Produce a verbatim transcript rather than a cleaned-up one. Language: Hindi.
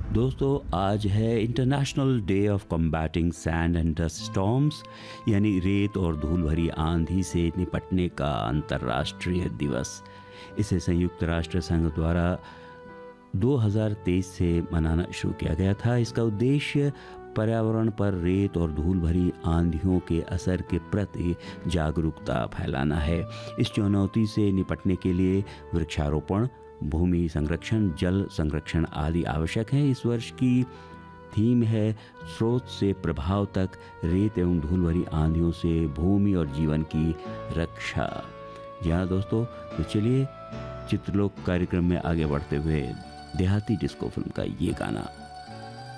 दोस्तों, आज है international day of combating sand and dust storms, यानी रेत और धूल भरी आंधी से निपटने का अंतर्राष्ट्रीय दिवस। इसे संयुक्त राष्ट्र संघ द्वारा दो हज़ार तेईस से मनाना शुरू किया गया था। इसका उद्देश्य पर्यावरण पर रेत और धूल भरी आंधियों के असर के प्रति जागरूकता फैलाना है। इस चुनौती से निपटने के लिए वृक्षारोपण, भूमि संरक्षण, जल संरक्षण आदि आवश्यक हैं। इस वर्ष की थीम है स्रोत से प्रभाव तक, रेत एवं धूल भरी आंधियों से भूमि और जीवन की रक्षा। जी हाँ दोस्तों, तो चलिए चित्रलोक कार्यक्रम में आगे बढ़ते हुए देहाती डिस्को फिल्म का ये गाना।